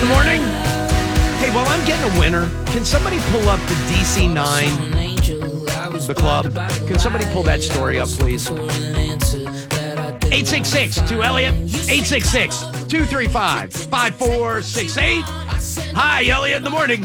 Good morning. Hey, while I'm getting a winner, can somebody pull up the DC9, the club? Can somebody pull that story up, please? 866-2-ELLIOT, 866-235-5468. Hi, Elliot, in the morning.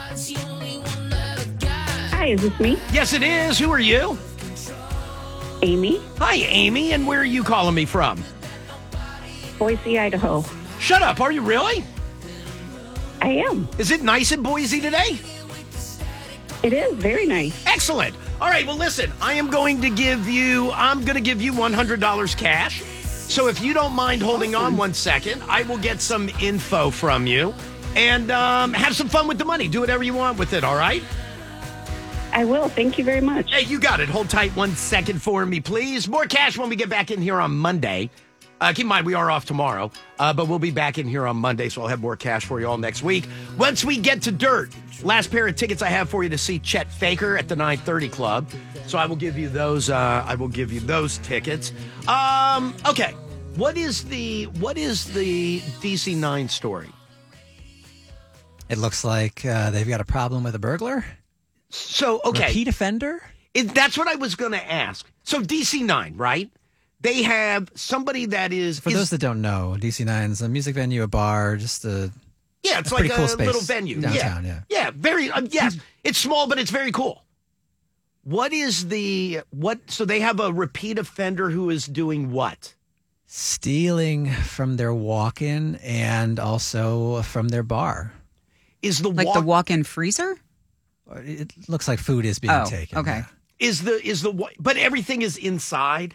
Hi, is this me? Yes, it is. Who are you? Amy, Hi, Amy, and where are you calling me from? Boise, Idaho. Shut up. Are you really? I am. Is it nice in Boise today? It is very nice. Excellent. All right, well, listen, I'm going to give you $100 cash. So if you don't mind holding on 1 second, I will get some info from you and have some fun with the money. Do whatever you want with it, all right? I will. Thank you very much. Hey, you got it. Hold tight 1 second for me, please. More cash when we get back in here on Monday. Keep in mind, we are off tomorrow, but we'll be back in here on Monday, so I'll have more cash for you all next week. Once we get to dirt, last pair of tickets I have for you to see Chet Faker at the 930 Club. So I will give you those. Tickets. Okay. What is the DC9 story? It looks like they've got a problem with a burglar. So okay, Repeat offender. That's what I was going to ask. So DC9, right? They have somebody that is... For those that don't know, DC9's a music venue, a bar, just a... Yeah, it's a like pretty cool a space little venue. downtown, yeah. Yeah, very... yes, it's small, but it's very cool. What is the... So they have a repeat offender who is doing what? Stealing from their walk-in and also from their bar. Is the the walk-in freezer? It looks like food is being taken. Okay. Yeah. But everything is inside?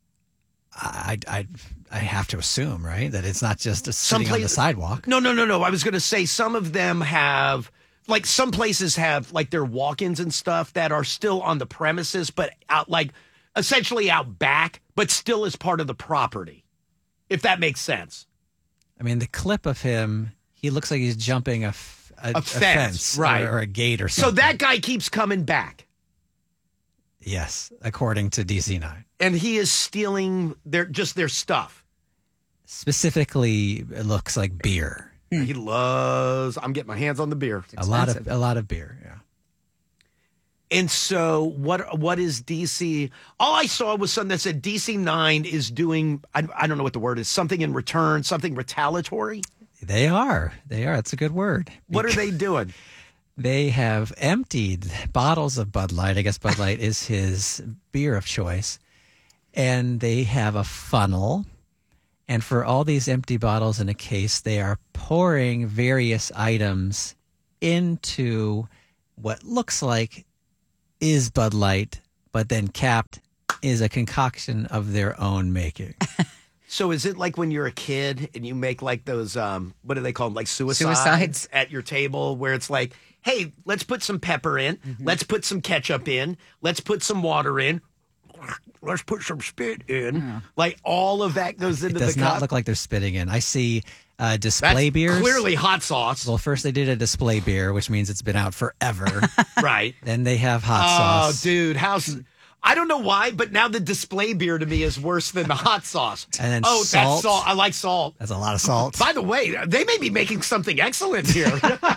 I have to assume, right, that it's not just sitting on the sidewalk. No. I was going to say some of them have, like some places have like their walk-ins and stuff that are still on the premises, but out like essentially out back, but still as part of the property, if that makes sense. I mean, the clip of him, he looks like he's jumping a fence, right, or a gate or something. So that guy keeps coming back. Yes, according to DC9. And he is stealing their stuff. Specifically, it looks like beer. He loves... I'm getting my hands on the beer. A lot of beer, yeah. And so what is DC... All I saw was something that said DC9 is doing... I don't know what the word is. Something in return, something retaliatory? They are. It's a good word. What are they doing? They have emptied bottles of Bud Light. I guess Bud Light is his beer of choice. And they have a funnel. And for all these empty bottles in a case, they are pouring various items into what looks like is Bud Light, but then capped is a concoction of their own making. So is it like when you're a kid and you make like those, what do they call them, like suicides at your table where it's like, hey, let's put some pepper in. Mm-hmm. Let's put some ketchup in. Let's put some water in. Let's put some spit in. Yeah. Like all of that goes into the cup. It does not look like they're spitting in. I see display beers. Clearly hot sauce. Well, first they did a display beer, which means it's been out forever. Right. Then they have hot sauce. Oh, dude. I don't know why, but now the display beer to me is worse than the hot sauce. And then salt. That's salt. I like salt. That's a lot of salt. By the way, they may be making something excellent here.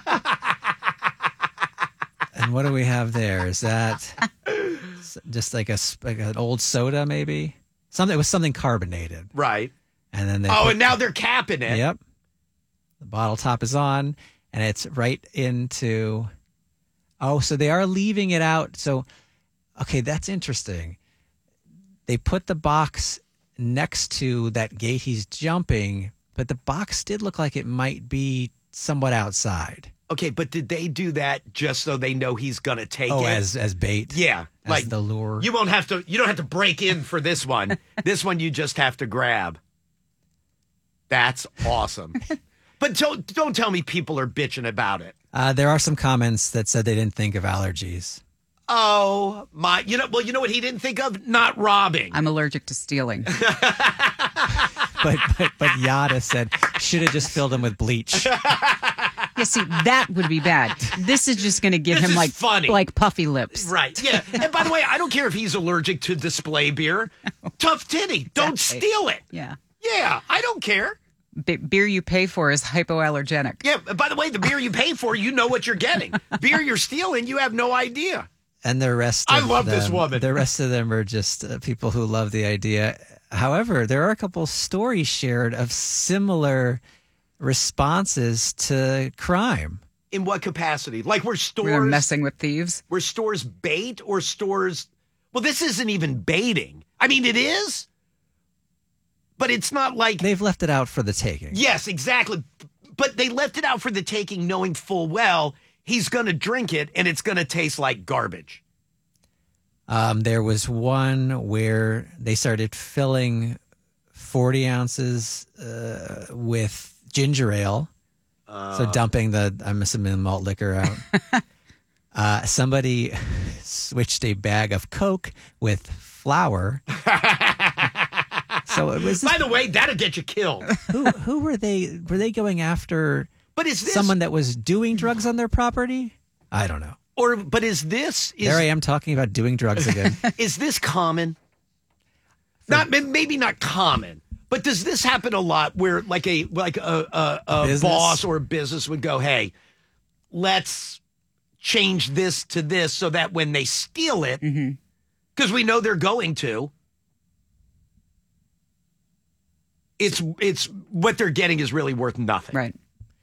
And what do we have there? Is that just like an old soda, maybe? It was something carbonated. Right. And then and now they're capping it. Yep. The bottle top is on, and it's right into... Oh, so they are leaving it out. So, okay, that's interesting. They put the box next to that gate he's jumping, but the box did look like it might be somewhat outside. Okay, but did they do that just so they know he's going to take it? As bait? Yeah. As like the lure? You don't have to break in for this one. This one you just have to grab. That's awesome. But don't tell me people are bitching about it. There are some comments that said they didn't think of allergies. Oh, my. You know what he didn't think of? Not robbing. I'm allergic to stealing. But Yada said, should have just filled him with bleach. Yeah, see, that would be bad. This is just going to give him funny. Like puffy lips. Right, yeah. And by the way, I don't care if he's allergic to display beer. Tough titty. Don't steal it. Yeah. Yeah, I don't care. beer you pay for is hypoallergenic. Yeah, by the way, the beer you pay for, you know what you're getting. Beer you're stealing, you have no idea. And the rest I of love them, this woman. The rest of them are just people who love the idea. However, there are a couple stories shared of similar responses to crime. In what capacity? Like We're stores messing with thieves. were stores bait or stores. Well, this isn't even baiting. I mean, it is, but it's not like. They've left it out for the taking. Yes, exactly. But they left it out for the taking, knowing full well he's going to drink it and it's going to taste like garbage. There was one where they started filling 40 ounces with ginger ale. So dumping I'm assuming the malt liquor out. Somebody switched a bag of Coke with flour. So it was. By the way, that'll get you killed. Who were they? Were they going after But is this someone that was doing drugs on their property? I don't know. But is this There I am talking about doing drugs again. is this common? Not maybe not common, but does this happen a lot where like a Business? boss or a business would go, "Hey, let's change this to this so that when they steal it, because we know they're going to, it's what they're getting is really worth nothing." Right.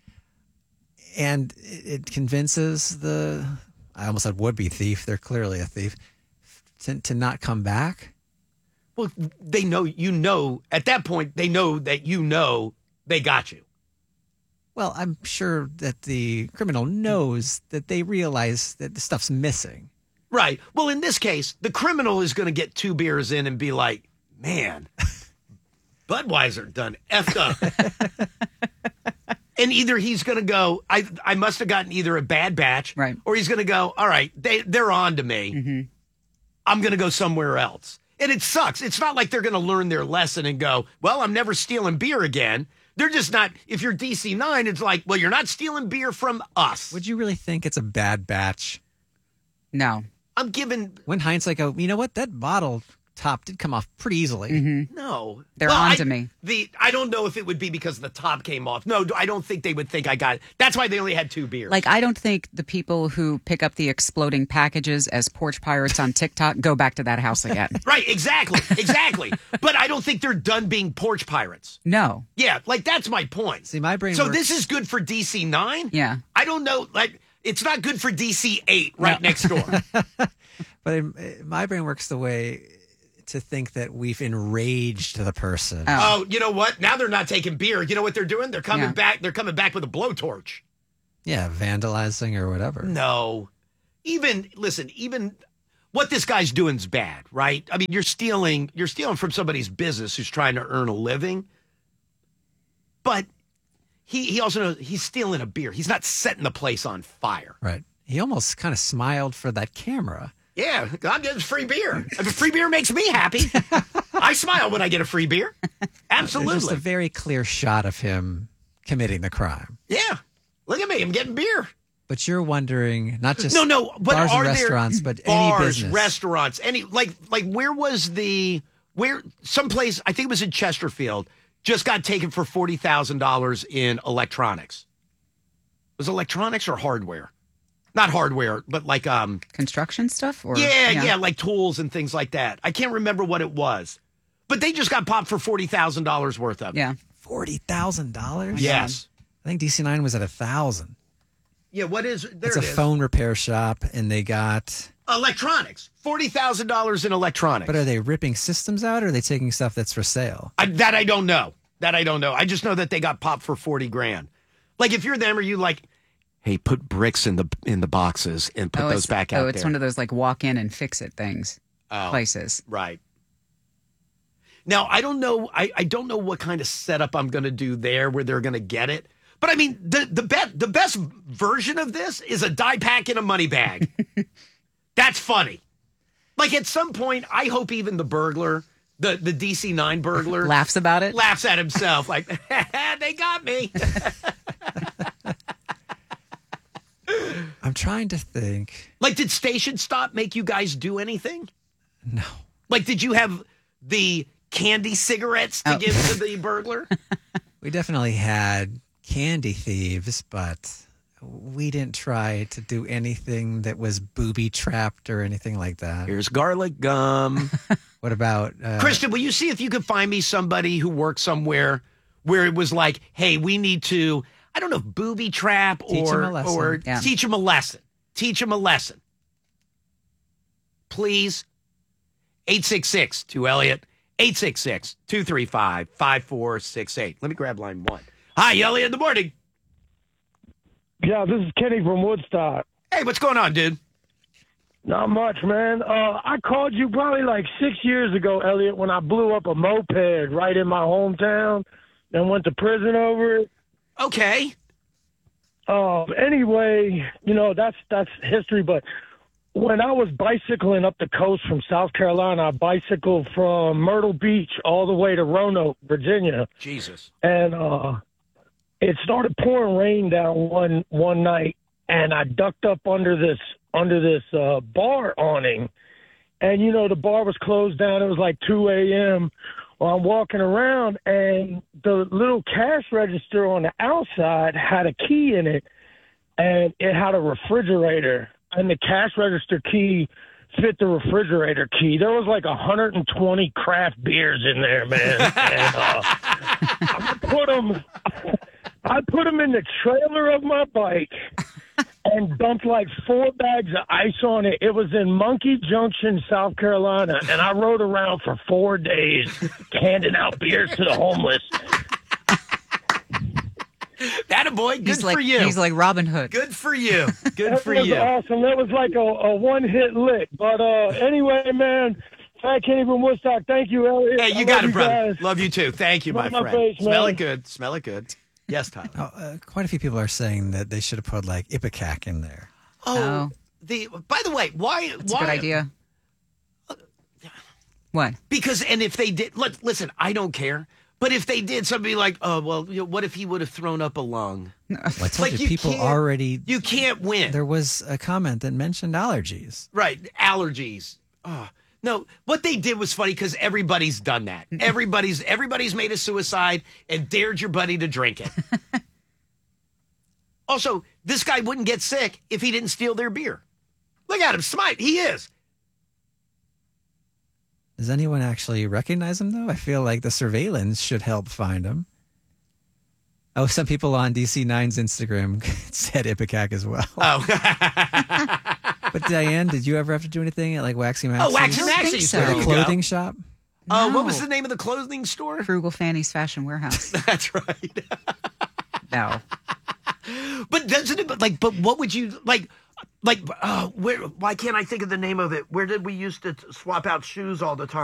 And it convinces I almost said would-be thief, they're clearly a thief, to not come back. Well, they know, at that point, they know that they got you. Well, I'm sure that the criminal knows that they realize that the stuff's missing. Right. Well, in this case, the criminal is going to get 2 beers in and be like, man, Budweiser done effed up. And either he's going to go, I must have gotten either a bad batch, right, or he's going to go, all right, they're on to me. I'm going to go somewhere else. And it sucks. It's not like they're going to learn their lesson and go, well, I'm never stealing beer again. They're just not. If you're DC9, it's like, well, you're not stealing beer from us. Would you really think it's a bad batch? No. I'm giving. When hindsight go, you know what? That bottle top did come off pretty easily. No. They're on to me. I don't know if it would be because the top came off. No, I don't think they would think I got it. That's why they only had 2 beers. Like, I don't think the people who pick up the exploding packages as porch pirates on TikTok go back to that house again. Right, exactly. But I don't think they're done being porch pirates. No. Yeah, like that's my point. See, my brain So works- this is good for DC9? Yeah. I don't know, like it's not good for DC8 right next door. But my brain works the way to think that we've enraged the person. Oh, you know what? Now they're not taking beer. You know what they're doing? They're coming Yeah. back. They're coming back with a blowtorch. Yeah, vandalizing or whatever. No. Even what this guy's doing is bad, right? I mean, you're stealing from somebody's business who's trying to earn a living. But he also knows he's stealing a beer. He's not setting the place on fire. Right. He almost kind of smiled for that camera. Yeah, I'm getting free beer. If free beer makes me happy, I smile when I get a free beer. There's Absolutely. just a very clear shot of him committing the crime. Yeah. Look at me. I'm getting beer. But you're wondering, not just No, but bars are and there restaurants, but bars, any business. restaurants, any like where someplace, I think it was in Chesterfield, just got taken for $40,000 in electronics. Was it electronics or hardware? Not hardware, but like Construction stuff? Or yeah, like tools and things like that. I can't remember what it was. But they just got popped for $40,000 worth of it. Yeah. $40,000? Yes. I think DC9 was at $1,000. Yeah, what is there? It's a it is. phone repair shop, and they got. Electronics. $40,000 in electronics. But are they ripping systems out, or are they taking stuff that's for sale? That I don't know. I just know that they got popped for $40,000. Like if you're them, are you like, hey, put bricks in the boxes and put those back out there? It's one of those like walk in and fix it things. Places. Right. Now, I don't know. I don't know what kind of setup I'm going to do there where they're going to get it. But I mean, the best version of this is a dye pack in a money bag. That's funny. Like at some point, I hope even the burglar, the DC9 burglar, Laughs about it. laughs at himself like, they got me. I'm trying to think. Like, did Station Stop make you guys do anything? No. Like, did you have the candy cigarettes to give to the burglar? We definitely had candy thieves, but we didn't try to do anything that was booby trapped or anything like that. Here's garlic gum. What about Kristen, will you see if you could find me somebody who works somewhere where it was like, hey, we need to, I don't know, booby trap Teach 'em a lesson. or Yeah. teach them a lesson. Teach them a lesson. Please. 866 to Elliot. 866-235-5468. Let me grab line 1. Hi, Elliot, in the morning. Yeah, this is Kenny from Woodstock. Hey, what's going on, dude? Not much, man. I called you probably like 6 years ago, Elliot, when I blew up a moped right in my hometown and went to prison over it. Okay. Anyway, that's history. But when I was bicycling up the coast from South Carolina, I bicycled from Myrtle Beach all the way to Roanoke, Virginia. Jesus. And it started pouring rain down one night, and I ducked up under this bar awning, and the bar was closed down. It was like 2 a.m. Well, I'm walking around, and the little cash register on the outside had a key in it, and it had a refrigerator, and the cash register key fit the refrigerator key. There was like 120 craft beers in there, man. And I put them in the trailer of my bike and dumped like 4 bags of ice on it. It was in Monkey Junction, South Carolina, and I rode around for 4 days handing out beers to the homeless. Attaboy, good for you. He's like Robin Hood. Good for you. Good That for was you. awesome. That was like a one-hit lick. But anyway, man, Fat Kenny from Woodstock, thank you, Elliot. Hey, you I got love it, brother. guys. Love you too. Thank you, my Love my friend. face, Smell man. it good. Smell it good. Yes, Tyler. quite a few people are saying that they should have put like Ipecac in there. Oh. By the way, why? That's a good idea. What? Because, and if they did, listen, I don't care. But if they did, somebody like, oh, well, what if he would have thrown up a lung? Well, I told Like, you, people can't- already. You can't win. There was a comment that mentioned allergies. Right. Allergies. Oh, no, what they did was funny because everybody's done that. Everybody's made a suicide and dared your buddy to drink it. Also, this guy wouldn't get sick if he didn't steal their beer. Look at him, smite. He is. Does anyone actually recognize him, though? I feel like the surveillance should help find him. Oh, some people on DC9's Instagram said Ipecac as well. Oh, But Diane, did you ever have to do anything at like Waxy Maxie's? Waxy I don't think Maxie's. so. There Or you a go. clothing shop? What No. was the name of the clothing store? Frugal Fanny's Fashion Warehouse. That's right. No. But doesn't it like? But what would you like? Where? Why can't I think of the name of it? Where did we used to swap out shoes all the time?